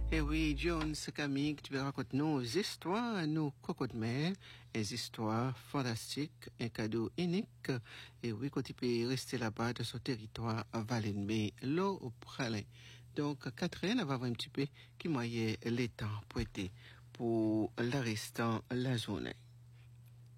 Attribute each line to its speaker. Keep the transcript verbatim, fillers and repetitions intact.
Speaker 1: Eh oui, Jones, Camille, tu vas raconter nos histoires, nos cocos de mer, des histoires fantastiques, un cadeau unique. Et oui, quand tu peux rester là-bas de ce territoire à Valenme, l'eau au pralin. Donc, Catherine, elle va voir un petit peu qui moyen les temps pour être pour le restant de la journée.